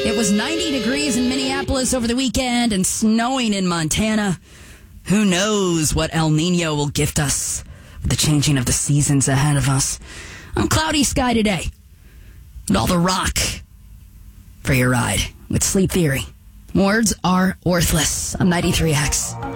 It was 90 degrees in Minneapolis over the weekend and snowing in Montana. Who knows what El Nino will gift us with the changing of the seasons ahead of us. On cloudy sky today. And all the rock for your ride with Sleep Theory. Words are worthless. I'm 93X.